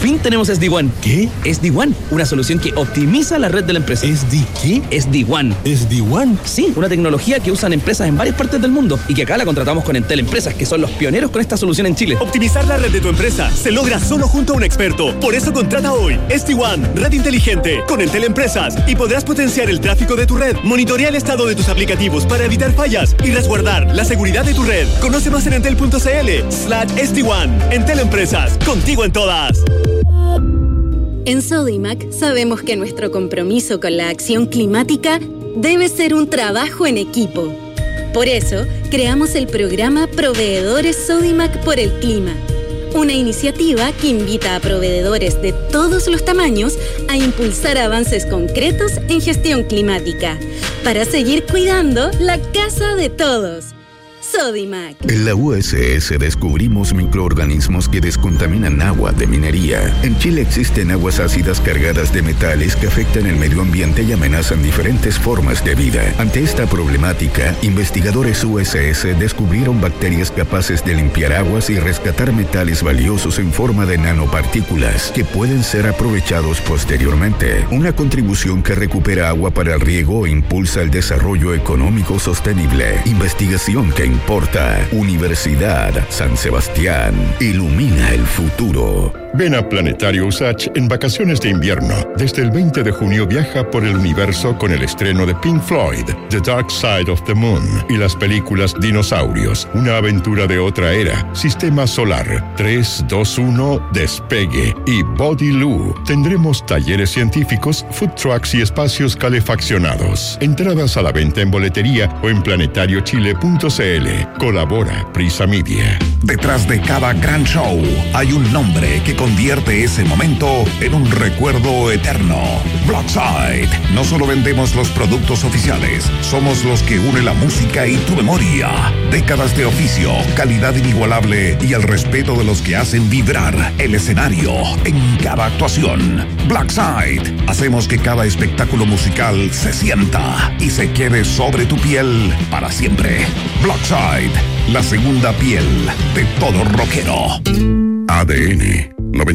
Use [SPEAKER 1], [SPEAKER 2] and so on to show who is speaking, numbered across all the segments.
[SPEAKER 1] fin tenemos SD-WAN.
[SPEAKER 2] ¿Qué?
[SPEAKER 1] SD-WAN, una solución que optimiza la red de la empresa.
[SPEAKER 2] ¿Qué?
[SPEAKER 1] SD-WAN.
[SPEAKER 2] ¿SD-WAN?
[SPEAKER 1] Sí, una tecnología que usan empresas en varias partes del mundo y que acá la contratamos con Entel Empresas, que son los pioneros con esta solución en Chile.
[SPEAKER 3] Optimizar la red de tu empresa se logra solo junto a un experto. Por eso contrata hoy SD-WAN, red inteligente, con Entel Empresas, y podrás potenciar el tráfico de tu red, monitorear el estado de tus aplicativos para evitar fallas y resguardar la seguridad de tu red. Conoce más en entel.cl/SD-WAN. Entel Empresas, contigo en todas.
[SPEAKER 4] En Sodimac sabemos que nuestro compromiso con la acción climática debe ser un trabajo en equipo. Por eso, creamos el programa Proveedores Sodimac por el Clima, una iniciativa que invita a proveedores de todos los tamaños a impulsar avances concretos en gestión climática, para seguir cuidando la casa de todos. Sodimac.
[SPEAKER 5] En la USS descubrimos microorganismos que descontaminan agua de minería. En Chile existen aguas ácidas cargadas de metales que afectan el medio ambiente y amenazan diferentes formas de vida. Ante esta problemática, investigadores USS descubrieron bacterias capaces de limpiar aguas y rescatar metales valiosos en forma de nanopartículas que pueden ser aprovechados posteriormente. Una contribución que recupera agua para el riego e impulsa el desarrollo económico sostenible. Investigación que importa. Universidad San Sebastián. Ilumina el futuro.
[SPEAKER 6] Ven a Planetario USACH en vacaciones de invierno. Desde el 20 de junio viaja por el universo con el estreno de Pink Floyd, The Dark Side of the Moon, y las películas Dinosaurios, una aventura de otra era, Sistema Solar, 3, 2, 1, Despegue y Body Loo. Tendremos talleres científicos, food trucks y espacios calefaccionados. Entradas a la venta en boletería o en planetariochile.cl. Colabora Prisa Media.
[SPEAKER 7] Detrás de cada gran show hay un nombre que convierte ese momento en un recuerdo eterno. Blackside. No solo vendemos los productos oficiales, somos los que unen la música y tu memoria. Décadas de oficio, calidad inigualable y el respeto de los que hacen vibrar el escenario en cada actuación. Blackside. Hacemos que cada espectáculo musical se sienta y se quede sobre tu piel para siempre. Blackside, la segunda piel de todo rockero.
[SPEAKER 6] ADN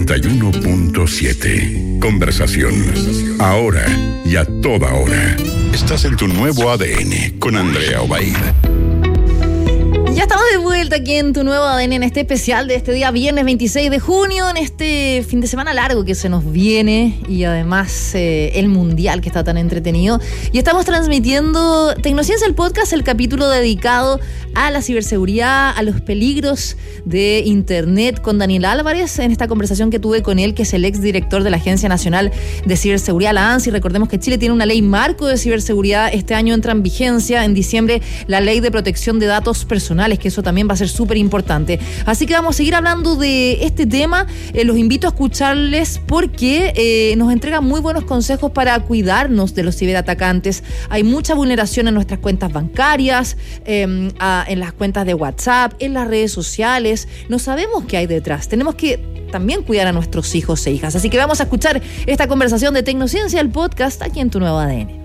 [SPEAKER 6] 91.7. Conversación. Ahora y a toda hora. Estás en tu nuevo ADN con Andrea Obaid.
[SPEAKER 8] Ya estamos de vuelta aquí en tu nuevo ADN, en este especial de este día viernes 26 de junio, en este fin de semana largo que se nos viene, y además el mundial que está tan entretenido. Y estamos transmitiendo Tecnociencia, el podcast, el capítulo dedicado a la ciberseguridad, a los peligros de Internet, con Daniel Álvarez, en esta conversación que tuve con él, que es el exdirector de la Agencia Nacional de Ciberseguridad, la ANSI. Recordemos que Chile tiene una ley marco de ciberseguridad. Este año entra en vigencia, en diciembre, la Ley de Protección de Datos Personales, que eso también va a ser súper importante. Así que vamos a seguir hablando de este tema. Los invito a escucharles porque nos entregan muy buenos consejos para cuidarnos de los ciberatacantes. Hay mucha vulneración en nuestras cuentas bancarias, en las cuentas de WhatsApp, en las redes sociales. No sabemos qué hay detrás. Tenemos que también cuidar a nuestros hijos e hijas. Así que vamos a escuchar esta conversación de Tecnociencia, el podcast, aquí en tu nuevo ADN.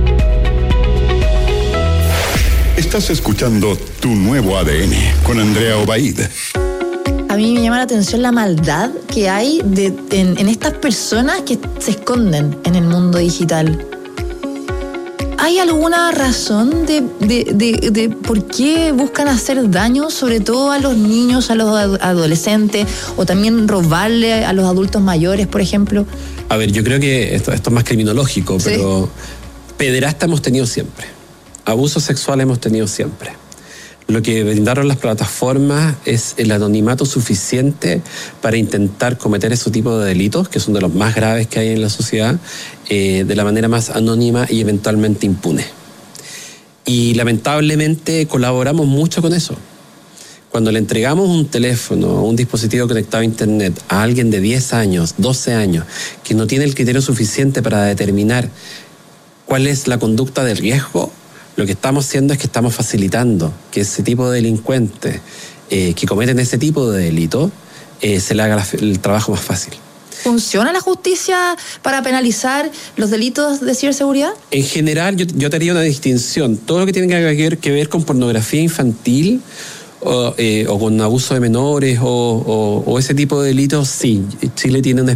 [SPEAKER 6] Estás escuchando Tu Nuevo ADN con Andrea Obaid.
[SPEAKER 8] A mí me llama la atención la maldad que hay en estas personas que se esconden en el mundo digital. ¿Hay alguna razón de por qué buscan hacer daño, sobre todo a los niños, a los adolescentes, o también robarle a los adultos mayores, por ejemplo?
[SPEAKER 9] A ver, yo creo que esto es más criminológico, ¿sí? Pero pederasta hemos tenido siempre. Abuso sexual hemos tenido siempre. Lo que brindaron las plataformas es el anonimato suficiente para intentar cometer ese tipo de delitos, que son de los más graves que hay en la sociedad, de la manera más anónima y eventualmente impune. Y lamentablemente colaboramos mucho con eso. Cuando le entregamos un teléfono o un dispositivo conectado a Internet a alguien de 10 años, 12 años, que no tiene el criterio suficiente para determinar cuál es la conducta de riesgo, lo que estamos haciendo es que estamos facilitando que ese tipo de delincuentes que cometen ese tipo de delito se le haga el trabajo más fácil.
[SPEAKER 8] ¿Funciona la justicia para penalizar los delitos de ciberseguridad?
[SPEAKER 9] En general, yo te haría una distinción. Todo lo que tiene que ver con pornografía infantil o con abuso de menores o ese tipo de delitos, sí. Chile tiene una